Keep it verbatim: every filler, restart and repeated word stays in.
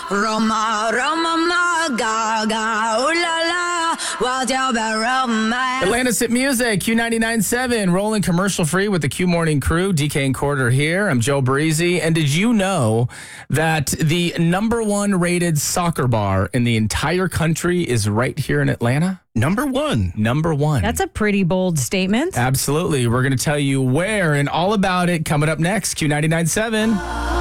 Roma, Roma, ma, ga, ga, ooh la la, what's your Roma? Atlantis at Music, Q ninety-nine point seven, rolling commercial free with the Q Morning Crew. D K and Quarter here. I'm Joe Breezy. And did you know that the number one rated soccer bar in the entire country is right here in Atlanta? Number one. Number one. That's a pretty bold statement. Absolutely. We're going to tell you where and all about it coming up next. Q ninety-nine point seven.